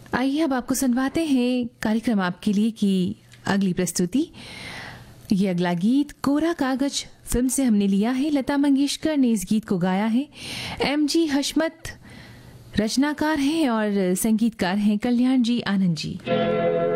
आइए अब आपको सुनवाते हैं कार्यक्रम आपके लिए की अगली प्रस्तुति। ये अगला गीत कोरा कागज फिल्म से हमने लिया है। लता मंगेशकर ने इस गीत को गाया है। एमजी हशमत रचनाकार हैं और संगीतकार हैं कल्याण जी आनंद जी।